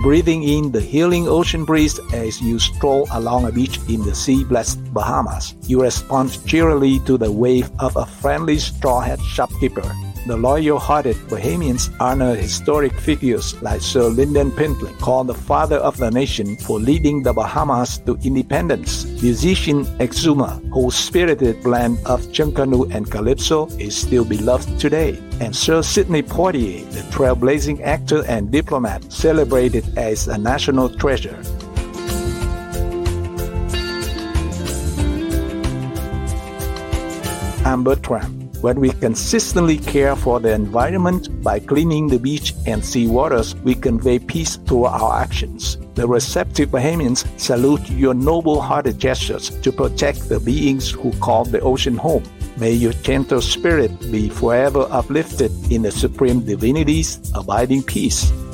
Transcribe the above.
and breathing in the healing ocean breeze as you stroll along a beach in the sea-blessed Bahamas. You respond cheerily to the wave of a friendly straw hat shopkeeper. The loyal-hearted Bahamians honor historic figures like Sir Lyndon Pinkley, called the father of the nation for leading the Bahamas to independence. Musician Exuma, whose spirited blend of Junkanoo and Calypso is still beloved today. And Sir Sidney Poitier, the trailblazing actor and diplomat, celebrated as a national treasure. I'm Bertram. When we consistently care for the environment by cleaning the beach and sea waters, we convey peace through our actions. The receptive Bahamians salute your noble-hearted gestures to protect the beings who call the ocean home. May your gentle spirit be forever uplifted in the Supreme Divinity's abiding peace.